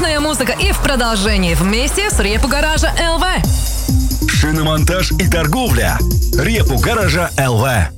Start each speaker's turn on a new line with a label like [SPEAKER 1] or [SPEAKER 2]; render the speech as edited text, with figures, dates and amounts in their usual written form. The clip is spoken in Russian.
[SPEAKER 1] Классная музыка и в продолжении вместе с Репу Гаража ЛВ.
[SPEAKER 2] Шиномонтаж и торговля. Репу Гаража ЛВ.